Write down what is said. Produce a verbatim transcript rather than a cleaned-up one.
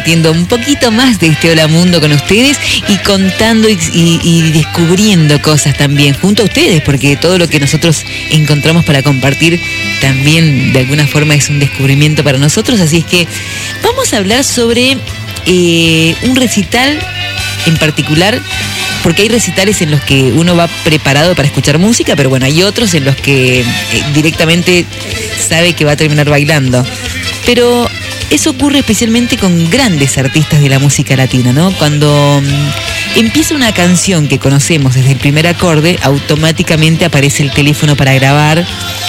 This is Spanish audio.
Compartiendo un poquito más de este Hola Mundo con ustedes y contando y, y, y descubriendo cosas también junto a ustedes, porque todo lo que nosotros encontramos para compartir también de alguna forma es un descubrimiento para nosotros. Así es que vamos a hablar sobre eh, un recital en particular, porque hay recitales en los que uno va preparado para escuchar música, pero bueno, hay otros en los que eh, directamente sabe que va a terminar bailando. Pero eso ocurre especialmente con grandes artistas de la música latina, ¿no? Cuando um, empieza una canción que conocemos desde el primer acorde, automáticamente aparece el teléfono para grabar